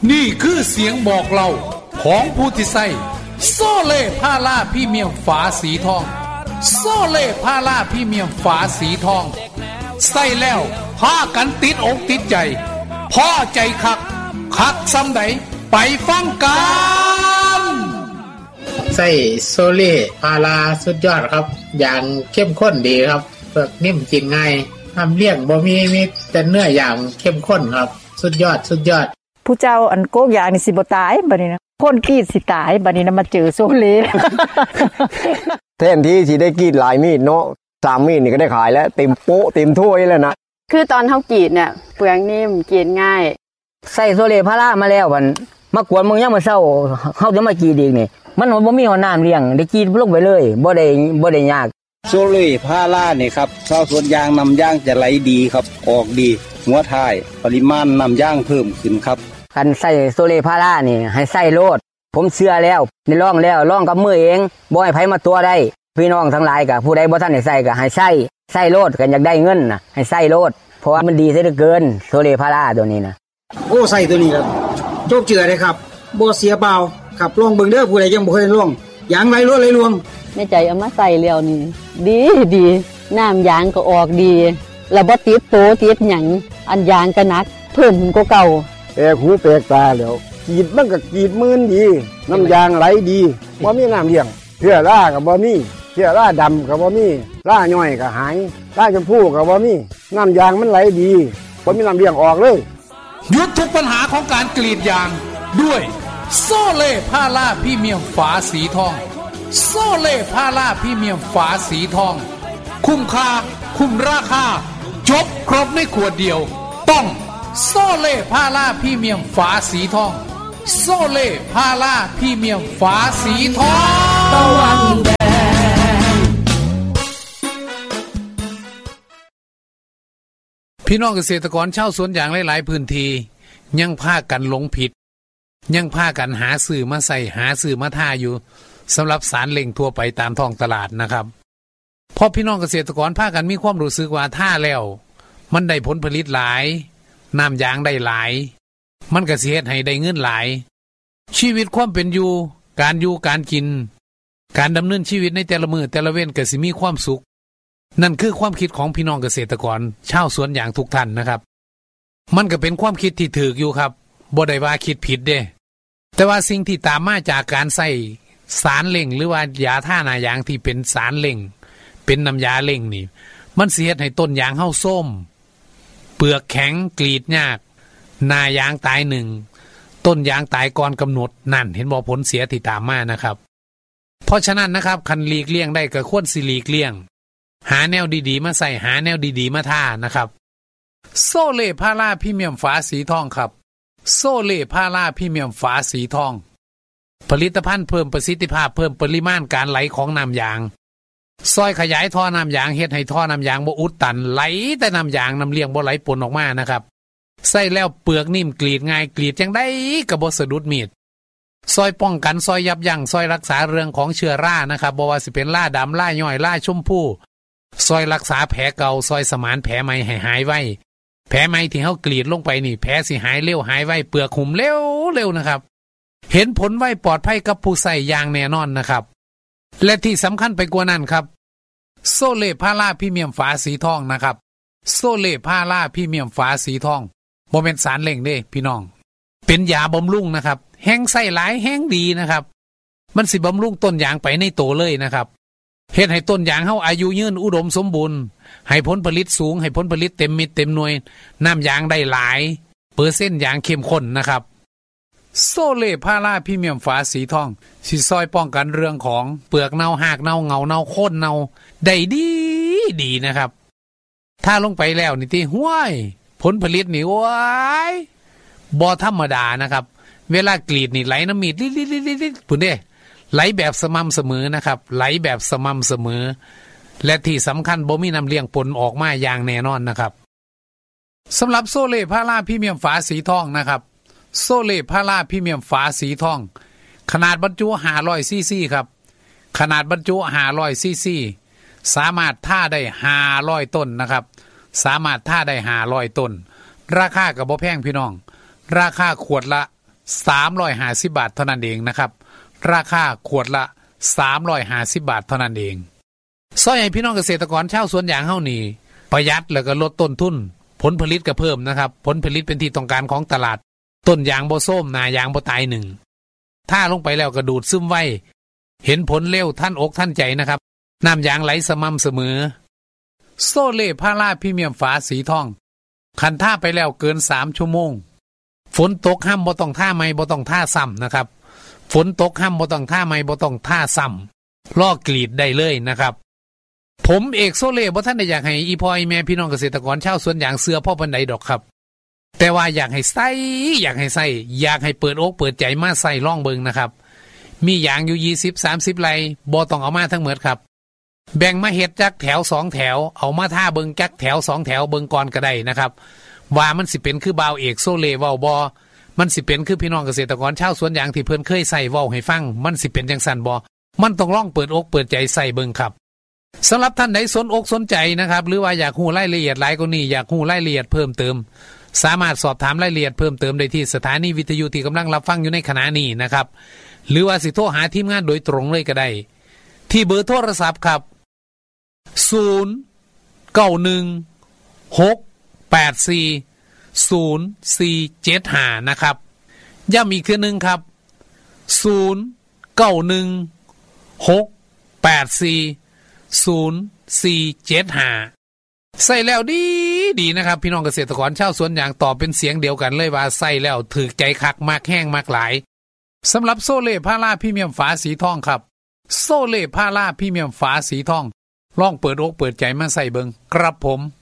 นี่คือเสียงบอกเล่าของผู้ที่ใส่โซเล่พาราพรีเมียมฝาสีทองโซเล่พาราพรีเมียมฝาสีทองใส่แล้วพากันติดอกติดใจพอใจคักซ้ำใดไปฟังกันใส่โซเล่พาราสุดยอดครับอย่างเข้มข้นดีครับเปลือกนิ่มกินง่ายทำเลี่ยงบ่มีแต่เนื้ออย่างเข้มข้นครับสุดยอดผู้เจ้าอันโกกอย่างนี่สิบ่ตายบัดนี้นะคนกรีดสิตายบัดนี้นะมาเจอโซเล่แทนที่สิได้กรีดหลายมีดเนาะ3มีดนี่ก็ได้ขายแล้วเต็มโป๊ะเต็มถ้วยแล้วนะคือตอนเฮากรีดเนี่ยเปลือกนิ่มกรีดง่ายใส่โซเล่พารามาแล้วมันมากวนมึงยังมาเศร้าเฮาจะมากรีดอีกนี่มันบ่มีน้ำเลี้ยงได้กรีดลงไปเลยบ่ได้ยากโซเล่พารานี่ครับชาวสวนยางนำยางจะไหลดีครับออกดีหัวท้ายปริมาณนำยางเพิ่มขึ้นครับคันใส่โซเล่พารานี่ให้ใส่โลดผมเชื่อแล้วได้ลองกับมือเองบ่ให้ไผมาตัวได้พี่น้องทั้งหลายก็ผู้ใดบ่ทันได้ใส่ก็ให้ใส่โลดกันอยากได้เงินน่ะให้ใส่โลดเพราะว่ามันดีซะเหลือเกินโซเล่พาราตัวนี้นะโอ้ใส่ตัวนี้ครับโจกเจือเลยครับบ่เสียเปล่าขับลองเบิ่งเด้อผู้ใดยังบ่เคยลองยางไหลรวดไหลรวงในใจเอามาใส่แล้วนี่ดีน้ำยางก็ออกดีแล้วบ่ติดโตติดหยังอันยางก็หนักเพิ่มกว่าเก่าหูแปลกตาแล้วกรีดมันก็กรีดมื่นดีน้ำยางไหลดีบ่มีน้ำเลี้ยงเชื้อราก็บ่มีเชื้อราดำก็บ่มีราย่อยก็หายราชมพูก็บ่มีน้ำยางมันไหลดีบ่มีน้ำเลี้ยงออกเลยหยุดทุกปัญหาของการกรีดยางด้วยโซเล่พาราพรีเมียมฝาสีทองโซเล่พาราพรีเมียมฝาสีทองคุ้มค่าคุ้มราคาจบครบในขวดเดียวต้องโซเล่พาราพรีเมียมฝาสีทองโซเล่พาราพรีเมียมฝาสีทองตะวันแดงพี่น้องเกษตรกรชาวสวนยางหลายๆพื้นที่ยังพากันหลงผิดยังพากันหาสื่อมาใส่หาสื่อมาท่าอยู่สำหรับสารเล่งทั่วไปตามท้องตลาดนะครับเพราะพี่น้องเกษตรกรพากันมีความรู้สึกว่าท่าแล้วมันได้ผลผลิตหลายน้ำยางได้หลายมันก็สิเฮ็ดให้ได้เงินหลายชีวิตความเป็นอยู่การกินการดำเนินชีวิตในแต่ละมื้อแต่ละเว้นก็สิมีความสุขนั่นคือความคิดของพี่น้องเกษตรกรชาวสวนยางทุกท่านนะครับมันก็เป็นความคิดที่ถูกอยู่ครับบ่ได้ว่าคิดผิดเด้แต่ว่าสิ่งที่ตามมาจากการใส่สารเล่งหรือว่ายาท่าหน้ายางที่เป็นสารเล่งเป็นน้ำยาเล่งนี่มันสิเฮ็ดให้ต้นยางเฮาส้มเปลือกแข็งกรีดยากหน้ายางตายหนึ่งต้นยางตายก่อนกำหนดนั่นเห็นบ่ผลเสียที่ตามมานะครับเพราะฉะนั้นนะครับคันหลีกเลี่ยงได้ก็ควรสิหลีกเลี่ยงหาแนวดีๆมาใส่หาแนวดีๆมาท่านะครับโซเล่พาราพรีเมียมฝาสีทองครับโซเล่พาราพรีเมียมฝาสีทองผลิตภัณฑ์เพิ่มประสิทธิภาพเพิ่มปริมาณการไหลของน้ำยางซอยขยายท่อน้ำยางเฮ็ดให้ท่อน้ำยางบ่อุดตันไหลแต่น้ำยางน้ำเลี้ยงบ่ไหลปนออกมานะครับใส่แล้วเปลือกนิ่มกรีดง่ายกรีดจังได้ก็บ่สะดุดมีดซอยป้องกันซอยยับยั้งซอยรักษาเรื่องของเชื้อรานะครับบ่ว่าสิเป็นราดำราย่อยราชมพูซอยรักษาแผลเก่าซอยสมานแผลใหม่ให้หายไวแผลใหม่ที่เฮากรีดลงไปนี่แผลสิหายเร็วหายไวเปลือกหุ่มเร็วนะครับเห็นผลไวปลอดภัยกับผู้ใส่อย่างแน่นอนนะครับและที่สำคัญไปกว่านั้นครับโซเล่พาราพรีเมียมฝาสีทองนะครับโซเล่พาราพรีเมียมฝาสีทองบ่เป็นสารเล่งเด้พี่น้องเป็นยาบำรุงนะครับแห้งใส่หลายแห้งดีนะครับมันสิบำรุงต้นยางไปในโตเลยนะครับเฮ็ดให้ต้นยางเฮาอายุยืนอุดมสมบูรณ์ให้ผลผลิตสูงให้ผลผลิตเต็มมิตรเต็มหน่วยน้ำยางได้หลายเปอร์เซ็นต์ยางเข้มข้นนะครับโซเล่พาราพรีเมียมฝาสีทองสิซอยป้องกันเรื่องของเปลือกเน่าหากเน่าเงาเน่าโค่นเน่าได้ดีนะครับถ้าลงไปแล้วนี่ที่ห้วยผลผลิตนี่ว้ายบ่ธรรมดานะครับเวลากรีดนี่ไหลน้ำมีดลิดๆๆๆพุ่นเด้ไหลแบบสม่ำเสมอนะครับไหลแบบสม่ำเสมอและที่สำคัญบ่มีน้ำเลี้ยงปนออกมาอย่างแน่นอนนะครับสำหรับโซเล่พาราพรีเมียมฝาสีทองนะครับโซเล่พาราพรีเมียมฝาสีทองขนาดบรรจุ500ซีซีครับขนาดบรรจุ500ซีซีสามารถท่าได้500ต้นนะครับสามารถท่าได้500ต้นราคาก็บ่แพงพี่น้องราคาขวดละ 350 บาทเท่านั้นเองนะครับราคาขวดละ350 บาทเท่านั้นเองซอยให้พี่น้องเกษตรกรชาวสวนยางเฮานี่ประหยัดแล้วก็ลดต้นทุนผลผลิตก็เพิ่มนะครับผลผลิตเป็นที่ต้องการของตลาดต้นยางบ่ส้มหน้ายางบ่ตายหนึ่งถ้าลงไปแล้วก็ดูดซึมไวเห็นผลเร็วท่านอกท่านใจนะครับน้ำยางไหลสม่ำเสมอโซเล่พาราพรีเมียมฝาสีทองคันท่าไปแล้วเกิน3ชั่วโมงฝนตกห้ามบ่ต้องท่าไม่บ่ต้องท่าซ้ำนะครับฝนตกห้ามบ่ต้องท่าไม่บ่ต้องท่าซ้ำลอกกรีดได้เลยนะครับผมเอกโซเล่บ่ท่านได้อยากให้อีพ่ออีแม่พี่น้องเกษตรกรชาวสวนยางเสือพ่อปานใดดอกครับแต่ว่าอยากให้ใส่อยากให้เปิดอกเปิดใจมาใส่ล่องเบิงนะครับมียางอยู่20-30 ไร่บ่ต้องเอามาทั้งหมดครับแบ่งมาเฮ็ดจักแถว2แถวเอามาท่าเบิงจักแถว2แถวเบิงก่อนก็ได้นะครับว่ามันสิเป็นคือบ่าวเอกโซเล่เว้าบ่มันสิเป็นคือพี่น้องเกษตรกรชาวสวนยางที่เพิ่นเคยใส่เว้าให้ฟังมันสิเป็นจังซั่นบ่มันต้องลองเปิดอกเปิดใจใส่เบิงครับสำหรับท่านใดสนอกสนใจนะครับหรือว่าอยากรู้รายละเอียดหลายกว่านี้อยากรู้รายละเอียดเพิ่มเติมสามารถสอบถามรายละเอียดเพิ่มเติมได้ที่สถานีวิทยุที่กำลังรับฟังอยู่ในขณะนี้นะครับหรือว่าสิโทรหาทีมงานโดยตรงเลยก็ได้ที่เบอร์โทรศัพท์ครับ0916840475นะครับย้ำอีกทีนึงครับ0916840475ใส่แล้วดีนะครับพี่น้องเกษตรกรชาวสวนยางตอบเป็นเสียงเดียวกันเลยว่าใส่แล้วถึกใจคักมากแห้งมากหลายสำหรับโซเล่พาราพรีเมียมฝาสีทองครับโซเล่พาราพรีเมียมฝาสีทองลองเปิดอกเปิดใจมาใส่เบิงครับผม